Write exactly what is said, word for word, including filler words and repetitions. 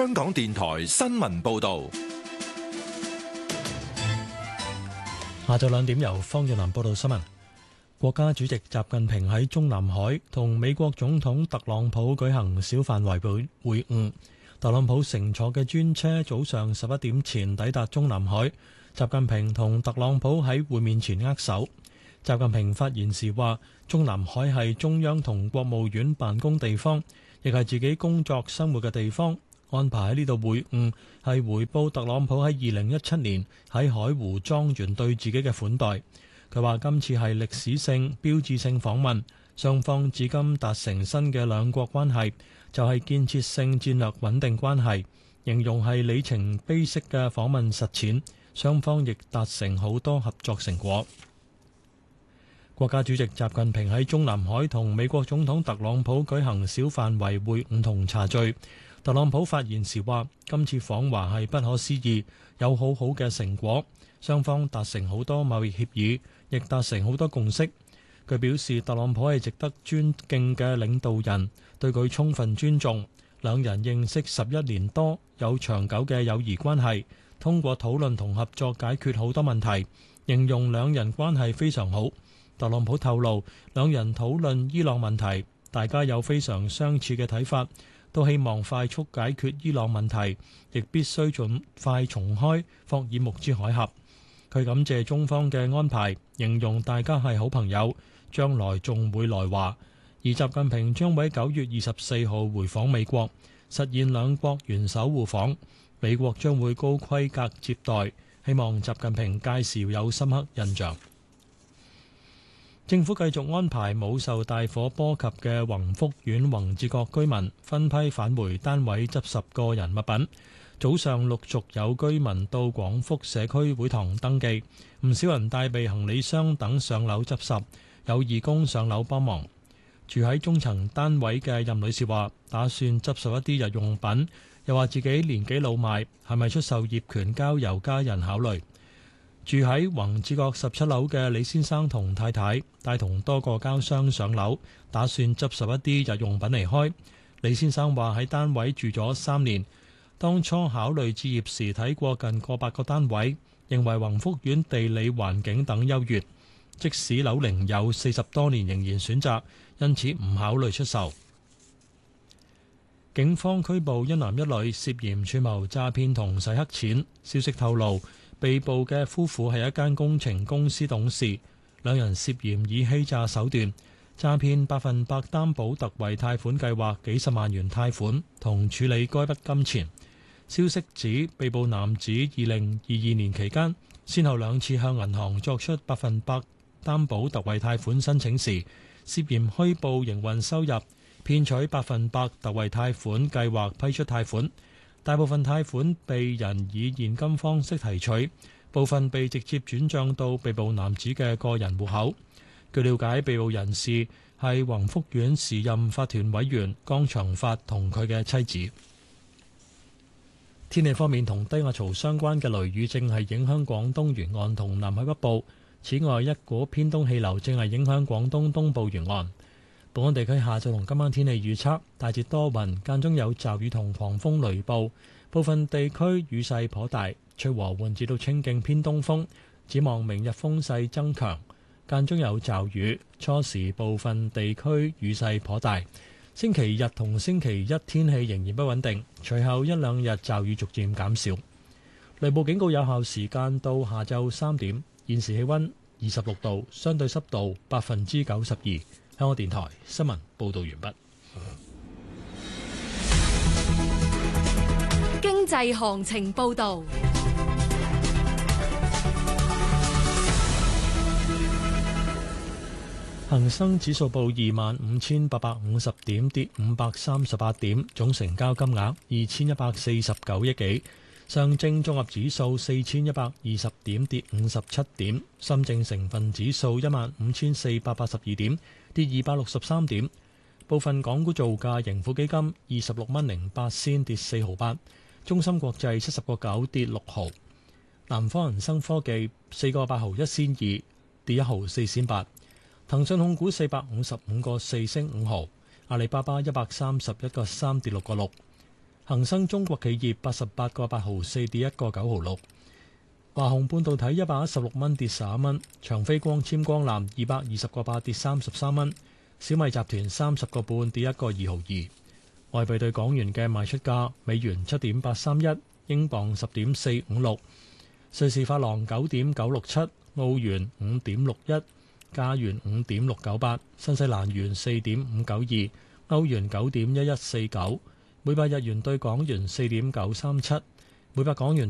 香港電台新聞報道。 下晝兩點由方遠南報道新聞。國家主席習近平喺中南海同美國總統特朗普舉行小範圍會會晤。特朗普乘坐嘅專車早上十一點前抵達中南海，習近平同特朗普喺會面前握手。習近平發言時話：中南海係中央同國務院辦公地方，亦係自己工作生活嘅地方。安排喺呢度會晤係回報特朗普喺二零一七年喺海湖莊園對自己嘅款待。佢話今次係歷史性、標誌性訪問，雙方至今達成新嘅兩國關係，就係建設性戰略穩定關係，形容係里程碑式嘅訪問實踐，雙方亦達成好多合作成果。國家主席習近平喺中南海同美國總統特朗普舉行小範圍會晤同茶敘。特朗普發言時話：今次訪華係不可思議，有好好嘅成果，雙方達成好多貿易協議，亦達成好多共識。佢表示特朗普係值得尊敬嘅領導人，對佢充分尊重。兩人認識十一年多，有長久嘅友誼關係，通過討論同合作解決好多問題，形容兩人關係非常好。特朗普透露，兩人討論伊朗問題，大家有非常相似嘅睇法。都希望快速解決伊朗問題，亦必須盡快重開霍爾木茲海峽。佢感謝中方嘅安排，形容大家係好朋友，將來仲會來華。而習近平將會喺九月二十四號回訪美國，實現兩國元首互訪。美國將會高規格接待，希望習近平屆時有深刻印象。政府繼續安排冇受大火波及嘅宏福苑宏志閣居民分批返回單位執拾個人物品。早上陸續有居民到廣福社區會堂登記，唔少人帶備行李箱等上樓執拾，有義工上樓幫忙。住喺中層單位嘅任女士話：打算執拾一啲日用品，又話自己年紀老邁，係咪出售業權交由家人考慮。住喺宏志閣十七樓嘅李先生同太太帶同多個膠箱上樓，打算執拾一啲日用品離開。李先生話喺單位住咗三年，當初考慮置業時睇過近過百個單位，認為宏福苑地理環境等優越，即使樓齡有四十多年仍然選擇，因此唔考慮出售。警方拘捕一男一女涉嫌串謀詐騙同洗黑錢。消息透露，被捕嘅夫婦係一間工程公司董事，兩人涉嫌以欺詐手段詐騙百分百擔保特惠貸款計劃幾十萬元貸款同處理該筆金錢。消息指，被捕男子二零二二年期間，先後兩次向銀行作出百分百擔保特惠貸款申請時，涉嫌虛報營運收入，騙取百分百特惠貸款計劃批出貸款。大部分貸款被人以現金方式提取，部分被直接轉帳到被捕男子嘅個人戶口。據了解，被捕人士係宏福苑時任法團委員江長發同佢嘅妻子。天氣方面，同低壓槽相關嘅雷雨正係影響廣東沿岸同南海北部。此外，一股偏東氣流正係影響廣東東部沿岸。本港地區下晝同今晚天氣預測，大致多雲，間中有驟雨同狂風雷暴，部分地區雨勢頗大，吹和緩至到清勁偏東風。展望明日風勢增強，間中有驟雨，初時部分地區雨勢頗大。星期日同星期一天氣仍然不穩定，隨後一兩日驟雨逐漸減少。雷暴警告有效時間到下晝三點。現時氣溫二十六度，相對濕度百分之九十二。香港電台新聞報道完畢。 經濟行情報道。 恒生指數報二萬五千八百五十點，跌五百三十八點，總成交金額二千一百四十九億幾。上證綜合指數四千一百二十點，跌五十七點。深證成分指數一萬五千四百八十二點，跌二百六十三點。部分港股造價，盈富基金二十六蚊零八仙，跌四毫八。中芯國際七十個九，跌六毫。南方恒生科技四個八毫一仙二，跌一毫四仙八。騰訊控股四百五十五個四，升五毫。阿里巴巴一百三十一個三，跌六個六。 恒生中國企業八十八個八毫四跌一個九毫六。華虹半導體一百一十六蚊跌十一蚊，長飛光纖光纜二百二十個八跌三十三蚊，小米集團三十個半跌一個二毫二。外幣對港元嘅賣出價：美元七點八三一，英鎊十點四五六，瑞士法郎九點九六七，澳元五點六一，加元五點六九八，新西蘭元四點五九二，歐元九點一一四九，每百日元對港元四點九三七，每百港元